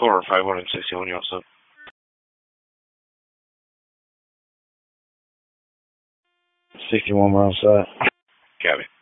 4 or 561, you also. $61 we're outside. Copy.